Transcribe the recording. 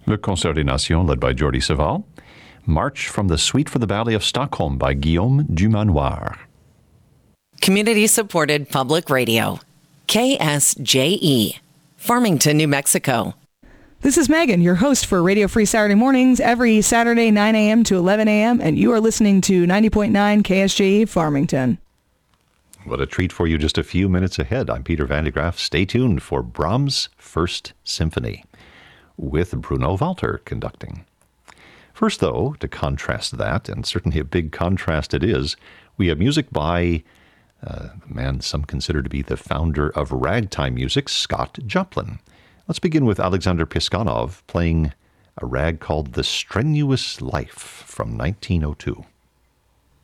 Le Concert des Nations, led by Jordi Savall. March from the Suite for the Ballet of Stockholm by Guillaume Dumanoir. Community-supported public radio. KSJE. Farmington, New Mexico. This is Megan, your host for Radio Free Saturday Mornings, every Saturday 9 a.m. to 11 a.m., and you are listening to 90.9 KSJE Farmington. What a treat for you just a few minutes ahead. I'm Peter Van de Graaf. Stay tuned for Brahms' First Symphony, with Bruno Walter conducting. First, though, to contrast that, and certainly a big contrast it is, we have music by a man some consider to be the founder of ragtime music, Scott Joplin. Let's begin with Alexander Piskunov playing a rag called The Strenuous Life from 1902.